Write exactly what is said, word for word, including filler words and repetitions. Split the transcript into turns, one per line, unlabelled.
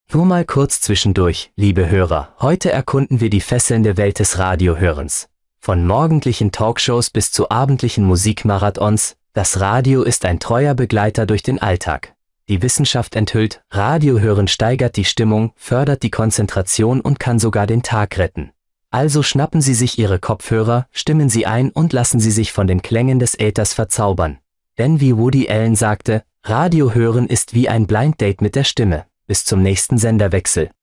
Nur mal kurz zwischendurch, liebe Hörer, heute erkunden wir die fesselnde Welt des Radiohörens. Von morgendlichen Talkshows bis zu abendlichen Musikmarathons, das Radio ist ein treuer Begleiter durch den Alltag. Die Wissenschaft enthüllt, Radiohören steigert die Stimmung, fördert die Konzentration und kann sogar den Tag retten. Also schnappen Sie sich Ihre Kopfhörer, stimmen Sie ein und lassen Sie sich von den Klängen des Äthers verzaubern. Denn wie Woody Allen sagte, Radio hören ist wie ein Blind Date mit der Stimme. Bis zum nächsten Senderwechsel.